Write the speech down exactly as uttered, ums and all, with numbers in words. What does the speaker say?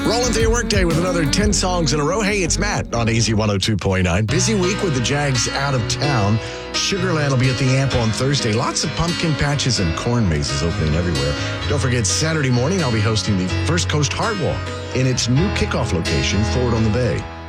Rolling through your workday with another ten songs in a row. Hey, it's Matt on A Z one oh two point nine. Busy week with the Jags out of town. Sugarland will be at the Amp on Thursday. Lots of pumpkin patches and corn mazes opening everywhere. Don't forget, Saturday morning, I'll be hosting the First Coast Heart Walk in its new kickoff location, Forward on the Bay.